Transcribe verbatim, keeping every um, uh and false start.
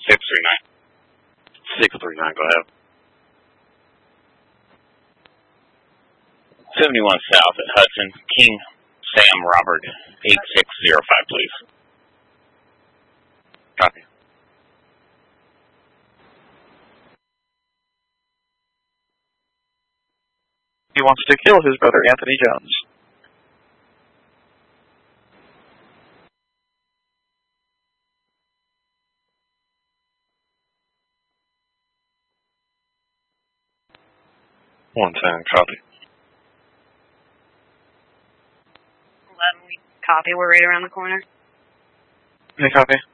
six three nine. six three nine, go ahead. seventy-one South at Hudson. King Sam Robert, eight six zero five, please. Copy. He wants to kill his brother, Anthony Jones. one ten, copy. eleven, we copy. We're right around the corner. Okay, copy.